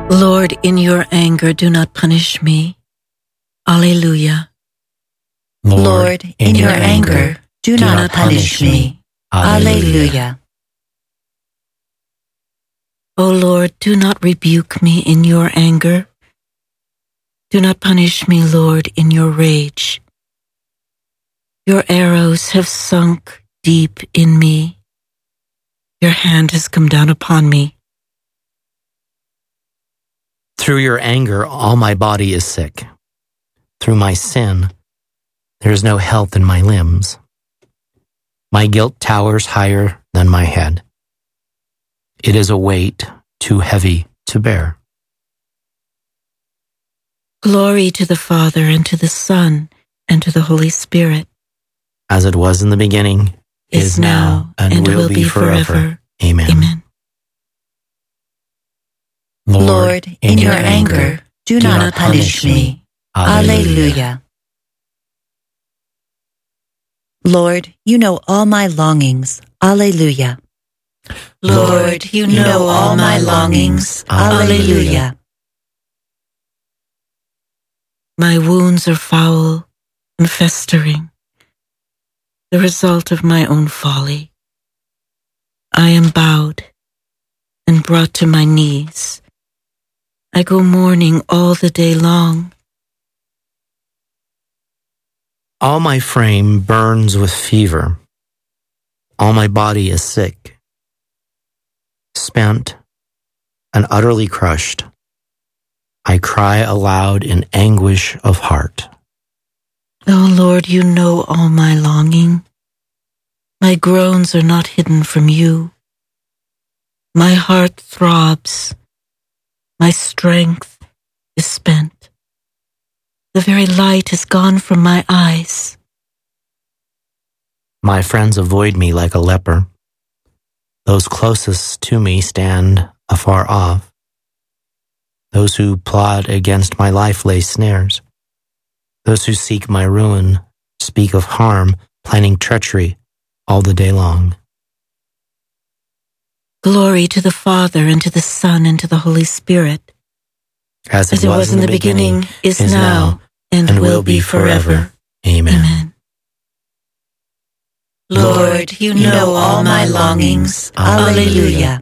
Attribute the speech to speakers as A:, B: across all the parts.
A: Lord, in your anger, do not punish me. Alleluia.
B: Lord, in your anger, do not punish me. Alleluia.
A: O Lord, do not rebuke me in your anger. Do not punish me, Lord, in your rage. Your arrows have sunk deep in me. Your hand has come down upon me.
C: Through your anger, all my body is sick. Through my sin, there is no health in my limbs. My guilt towers higher than my head. It is a weight too heavy to bear.
A: Glory to the Father, and to the Son, and to the Holy Spirit.
C: As it was in the beginning, is now, and will be forever. Amen.
A: Amen.
B: Lord, in your anger, do not punish me. Alleluia. Lord, you know all my longings. Alleluia.
A: Lord, you know all my longings.
B: Alleluia.
A: My wounds are foul and festering, the result of my own folly. I am bowed and brought to my knees. I go mourning all the day long.
C: All my frame burns with fever. All my body is sick. Spent and utterly crushed, I cry aloud in anguish of heart.
A: O Lord, you know all my longing. My groans are not hidden from you. My heart throbs. My strength is spent. The very light is gone from my eyes.
C: My friends avoid me like a leper. Those closest to me stand afar off. Those who plot against my life lay snares. Those who seek my ruin speak of harm, planning treachery all the day long.
A: Glory to the Father, and to the Son, and to the Holy Spirit.
C: As it was in the beginning,
A: is now, and will be forever.
C: Amen.
A: Amen.
B: Lord, you know all my longings. Alleluia.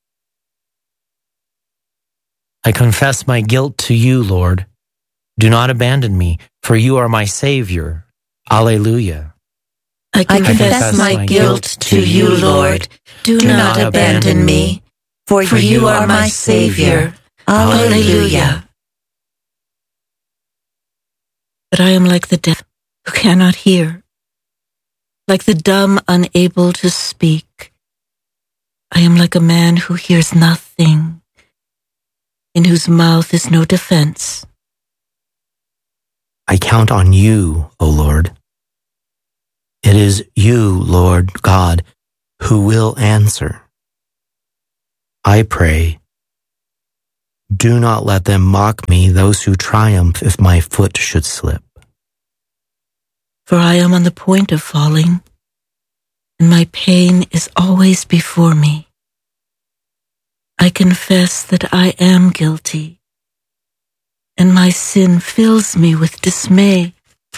D: I confess my guilt to you, Lord. Do not abandon me, for you are my Savior. Alleluia.
A: I confess my guilt to you, Lord. Do not abandon me, for you are my Savior. Alleluia. But I am like the deaf who cannot hear, like the dumb unable to speak. I am like a man who hears nothing, in whose mouth is no defense.
C: I count on you, O Lord. It is you, Lord God, who will answer. I pray, do not let them mock me, those who triumph if my foot should slip.
A: For I am on the point of falling, and my pain is always before me. I confess that I am guilty, and my sin fills me with dismay.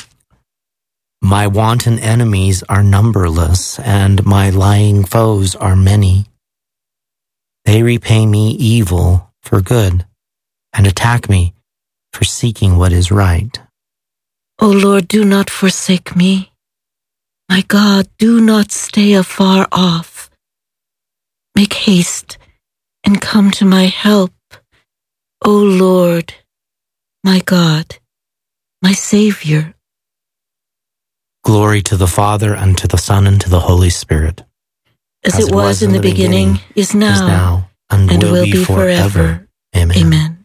C: My wanton enemies are numberless, and my lying foes are many. They repay me evil for good, and attack me for seeking what is right.
A: O Lord, do not forsake me. My God, do not stay afar off. Make haste and come to my help. O Lord, my God, my Savior.
C: Glory to the Father, and to the Son, and to the Holy Spirit.
A: As it was in the beginning, is now,
C: and
A: will be forever.
C: Amen.
A: Amen.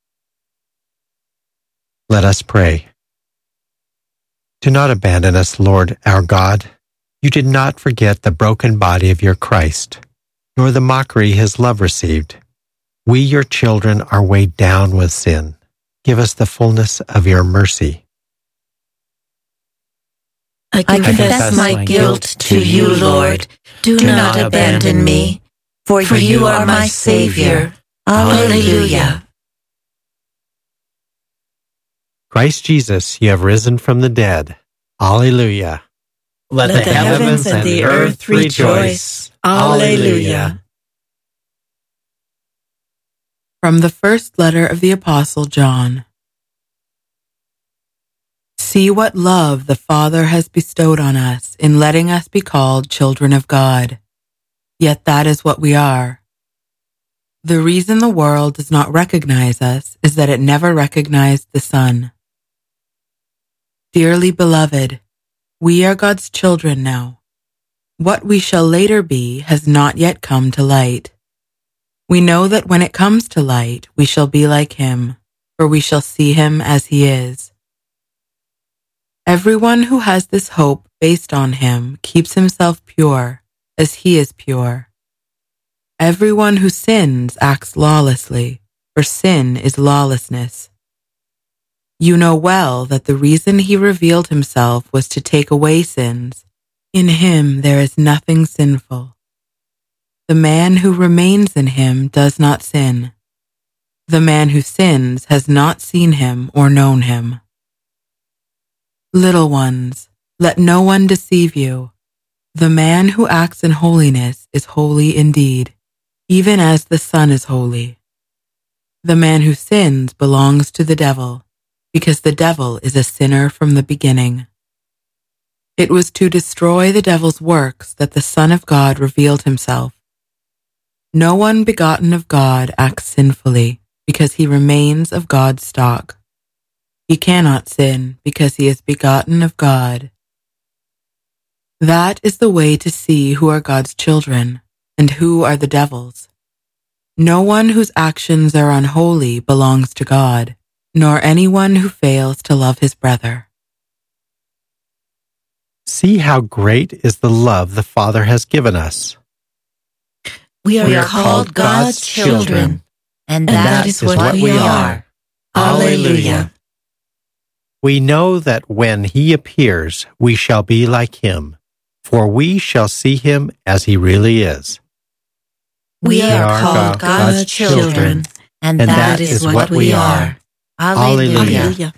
E: Let us pray. Do not abandon us, Lord our God. You did not forget the broken body of your Christ, nor the mockery his love received. We, your children, are weighed down with sin. Give us the fullness of your mercy.
A: I confess my guilt to you, Lord. Do not abandon me, for you are my Savior. Alleluia.
E: Christ Jesus, you have risen from the dead. Alleluia.
A: Let the heavens and the earth rejoice. Alleluia.
F: From the first letter of the Apostle John. See what love the Father has bestowed on us in letting us be called children of God. Yet that is what we are. The reason the world does not recognize us is that it never recognized the Son. Dearly beloved, we are God's children now. What we shall later be has not yet come to light. We know that when it comes to light, we shall be like him, for we shall see him as he is. Everyone who has this hope based on him keeps himself pure, as he is pure. Everyone who sins acts lawlessly, for sin is lawlessness. You know well that the reason he revealed himself was to take away sins. In him there is nothing sinful. The man who remains in him does not sin. The man who sins has not seen him or known him. Little ones, let no one deceive you. The man who acts in holiness is holy indeed, even as the Son is holy. The man who sins belongs to the devil, because the devil is a sinner from the beginning. It was to destroy the devil's works that the Son of God revealed himself. No one begotten of God acts sinfully, because he remains of God's stock. He cannot sin, because he is begotten of God. That is the way to see who are God's children, and who are the devil's. No one whose actions are unholy belongs to God, nor anyone who fails to love his brother.
E: See how great is the love the Father has given us.
A: We are called God's children, and that is what we are. Alleluia.
E: We know that when he appears, we shall be like him, for we shall see him as he really is.
A: We are called God's children, and that is what we are. Alleluia.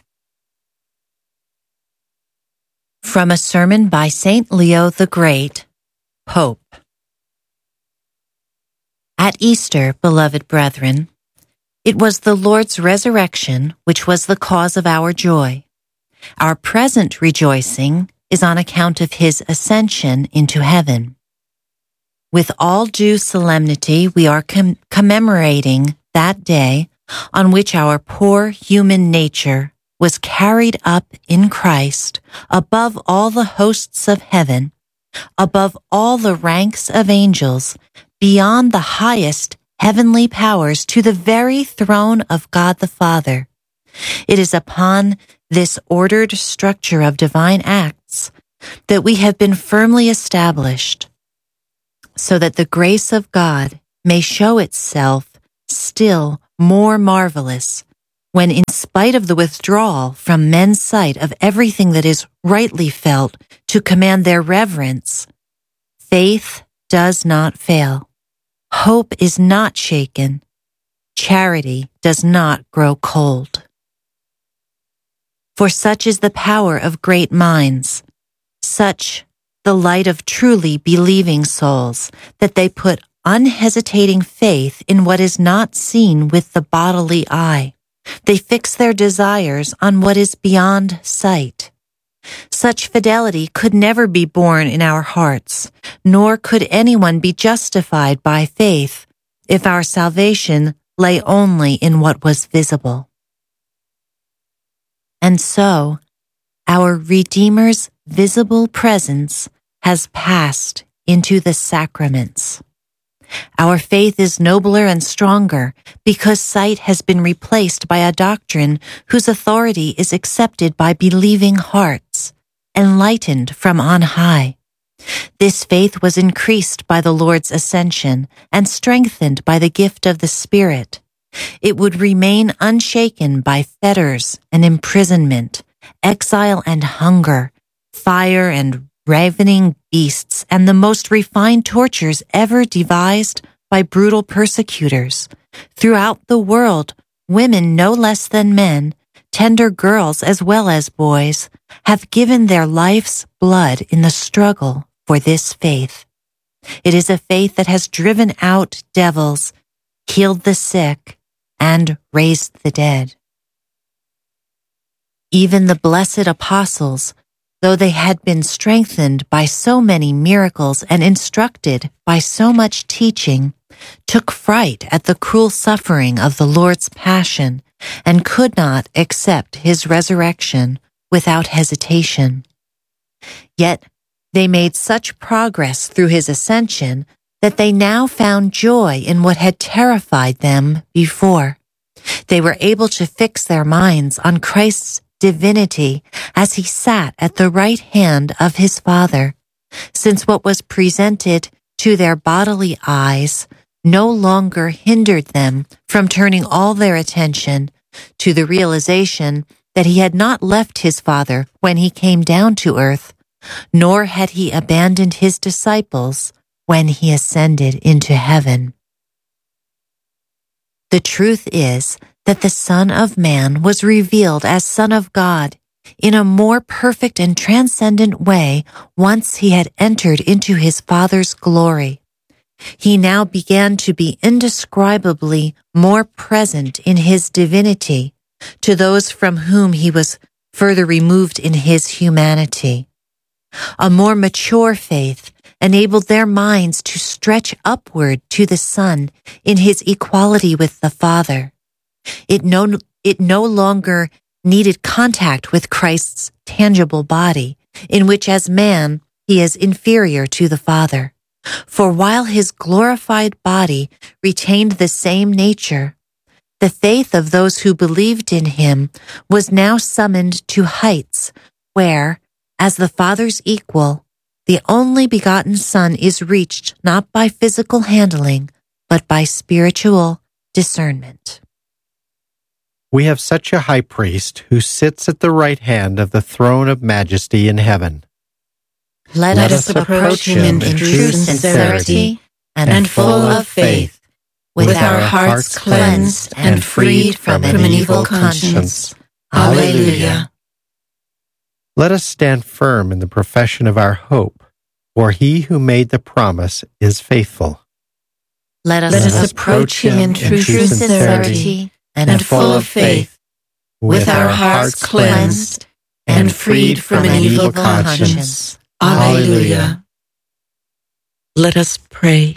B: From a sermon by Saint Leo the Great, Pope. At Easter, beloved brethren, it was the Lord's resurrection which was the cause of our joy. Our present rejoicing is on account of his ascension into heaven. With all due solemnity, we are commemorating that day on which our poor human nature was carried up in Christ above all the hosts of heaven, above all the ranks of angels, beyond the highest heavenly powers to the very throne of God the Father. It is upon this ordered structure of divine acts that we have been firmly established, so that the grace of God may show itself still more marvelous when, in spite of the withdrawal from men's sight of everything that is rightly felt to command their reverence, faith does not fail, hope is not shaken, charity does not grow cold. For such is the power of great minds, such the light of truly believing souls, that they put unhesitating faith in what is not seen with the bodily eye. They fix their desires on what is beyond sight. Such fidelity could never be born in our hearts, nor could anyone be justified by faith if our salvation lay only in what was visible. And so, our Redeemer's visible presence has passed into the sacraments. Our faith is nobler and stronger because sight has been replaced by a doctrine whose authority is accepted by believing hearts, enlightened from on high. This faith was increased by the Lord's ascension and strengthened by the gift of the Spirit. It would remain unshaken by fetters and imprisonment, exile and hunger, fire and ravening beasts, and the most refined tortures ever devised by brutal persecutors. Throughout the world, women no less than men tender girls as well as boys, have given their life's blood in the struggle for this faith. It is a faith that has driven out devils, healed the sick, and raised the dead. Even the blessed apostles, though they had been strengthened by so many miracles and instructed by so much teaching, took fright at the cruel suffering of the Lord's passion and could not accept his resurrection without hesitation. Yet they made such progress through his ascension that they now found joy in what had terrified them before. They were able to fix their minds on Christ's divinity as he sat at the right hand of his Father, since what was presented to their bodily eyes no longer hindered them from turning all their attention to the realization that he had not left his Father when he came down to earth, nor had he abandoned his disciples when he ascended into heaven. The truth is that the Son of Man was revealed as Son of God in a more perfect and transcendent way once he had entered into his Father's glory. He now began to be indescribably more present in his divinity to those from whom he was further removed in his humanity. A more mature faith enabled their minds to stretch upward to the Son in his equality with the Father. It no longer needed contact with Christ's tangible body, in which as man he is inferior to the Father. For while his glorified body retained the same nature, the faith of those who believed in him was now summoned to heights where, as the Father's equal, the only begotten Son is reached not by physical handling, but by spiritual discernment.
E: We have such a high priest who sits at the right hand of the throne of majesty in heaven.
B: Let us approach him in true sincerity and full of faith, with our hearts cleansed and freed from an evil conscience. Alleluia.
E: Let us stand firm in the profession of our hope, for he who made the promise is faithful.
B: Let us approach him in true sincerity and full of faith, with our hearts cleansed and freed from an evil conscience. Alleluia.
A: Let us pray.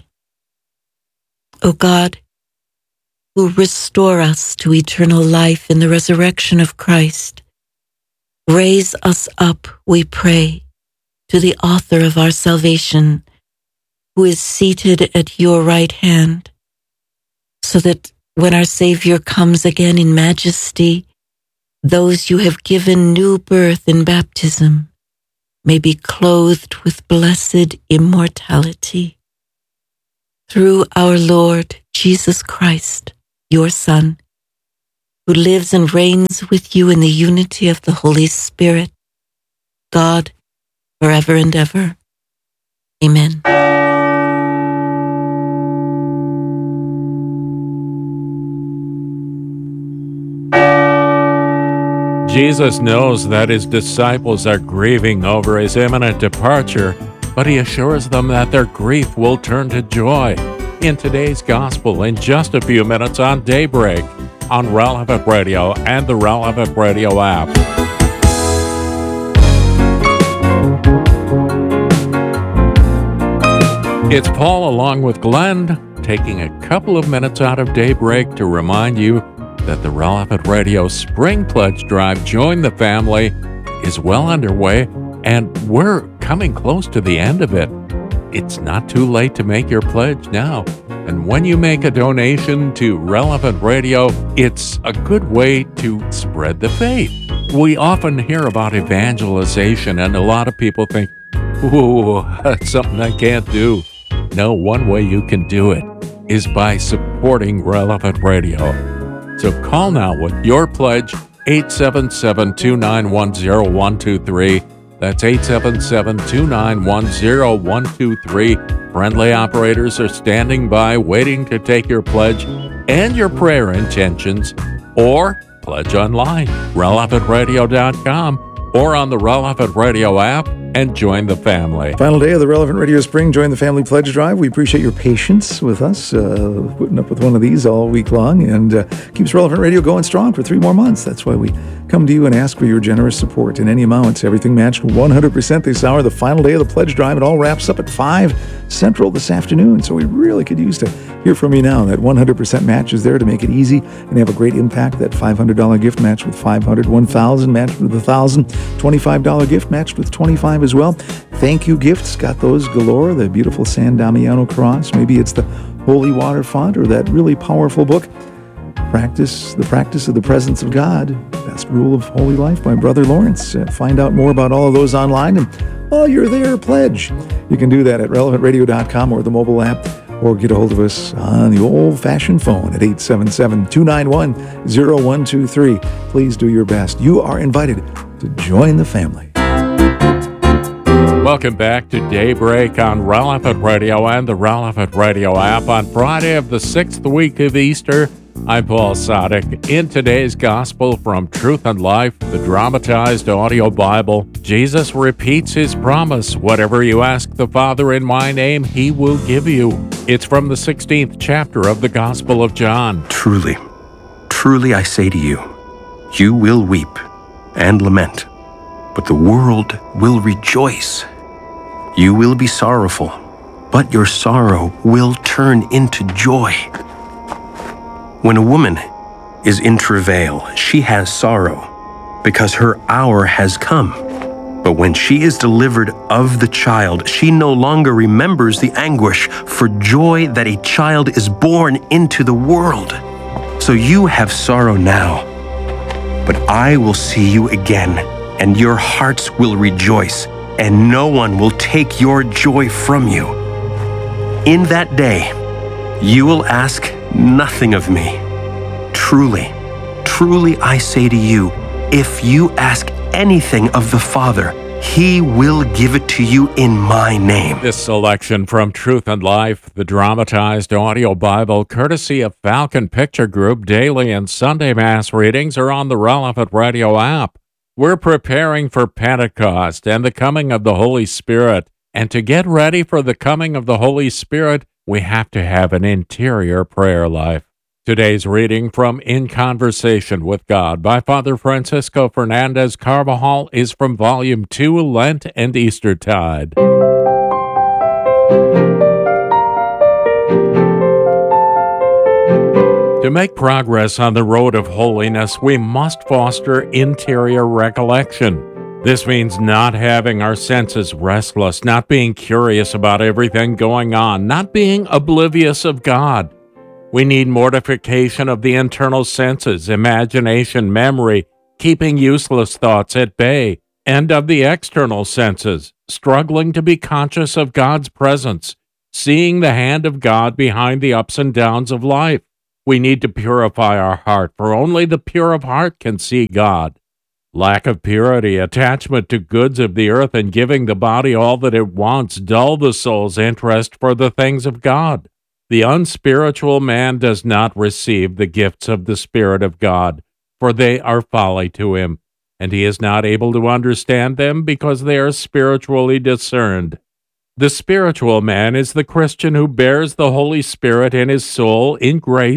A: O God, who restore us to eternal life in the resurrection of Christ, raise us up, we pray, to the author of our salvation, who is seated at your right hand, so that when our Savior comes again in majesty, those you have given new birth in baptism may be clothed with blessed immortality. Through our Lord Jesus Christ, your Son, who lives and reigns with you in the unity of the Holy Spirit, God, forever and ever. Amen.
G: Jesus knows that his disciples are grieving over his imminent departure, but he assures them that their grief will turn to joy. In today's gospel, in just a few minutes on Daybreak, on Relevant Radio and the Relevant Radio app. It's Paul along with Glenn, taking a couple of minutes out of Daybreak to remind you that the Relevant Radio Spring Pledge Drive, Join the Family, is well underway, and we're coming close to the end of it. It's not too late to make your pledge now. And when you make a donation to Relevant Radio, it's a good way to spread the faith. We often hear about evangelization, and a lot of people think, ooh, that's something I can't do. No, one way you can do it is by supporting Relevant Radio. So call now with your pledge, 877-291-0123. That's 877-291-0123. Friendly operators are standing by waiting to take your pledge and your prayer intentions. Or Pledge online, relevantradio.com, or on the Relevant Radio app, and join the family.
H: Final day of the Relevant Radio Spring Join the Family Pledge Drive. We appreciate your patience with us, putting up with one of these all week long, and keeps Relevant Radio going strong for 3 more months. That's why we come to you and ask for your generous support in any amount. Everything matched 100% this hour, the final day of the Pledge Drive. It all wraps up at 5 Central this afternoon, so we really could use to hear from you now. That 100% match is there to make it easy and have a great impact. That $500 gift match with $500, $1,000 matched with $1,000, $25 gift matched with $25 as well. Thank you gifts, got those galore. The beautiful San Damiano cross. Maybe it's the holy water font or that really powerful book, The Practice of the Presence of God, Best Rule of Holy Life by Brother Lawrence. Find out more about all of those online, and while you're there, pledge. You can do that at relevantradio.com or the mobile app, or get a hold of us on the old-fashioned phone at 877-291-0123. Please do your best. You are invited to join the family.
G: Welcome back to Daybreak on Relevant Radio and the Relevant Radio app on Friday of the 6th week of Easter. I'm Paul Sadek. In today's Gospel from Truth and Life, the dramatized audio Bible, Jesus repeats his promise, whatever you ask the Father in my name, he will give you. It's from the 16th chapter of the Gospel of John.
I: Truly, truly I say to you, you will weep and lament, but the world will rejoice. You will be sorrowful, but your sorrow will turn into joy. When a woman is in travail, she has sorrow, because her hour has come. But when she is delivered of the child, she no longer remembers the anguish for joy that a child is born into the world. So you have sorrow now, but I will see you again, and your hearts will rejoice, and no one will take your joy from you. In that day, you will ask nothing of me. Truly, truly I say to you, if you ask anything of the Father, he will give it to you in my name.
G: This selection from Truth and Life, the dramatized audio Bible, courtesy of Falcon Picture Group, daily and Sunday Mass readings are on the Relevant Radio app. We're preparing for Pentecost and the coming of the Holy Spirit. And to get ready for the coming of the Holy Spirit, we have to have an interior prayer life. Today's reading from In Conversation with God by Father Francisco Fernandez Carvajal is from Volume 2, Lent and Eastertide. To make progress on the road of holiness, we must foster interior recollection. This means not having our senses restless, not being curious about everything going on, not being oblivious of God. We need mortification of the internal senses, imagination, memory, keeping useless thoughts at bay, and of the external senses, struggling to be conscious of God's presence, seeing the hand of God behind the ups and downs of life. We need to purify our heart, for only the pure of heart can see God. Lack of purity, attachment to goods of the earth, and giving the body all that it wants dull the soul's interest for the things of God. The unspiritual man does not receive the gifts of the Spirit of God, for they are folly to him, and he is not able to understand them because they are spiritually discerned. The spiritual man is the Christian who bears the Holy Spirit in his soul in grace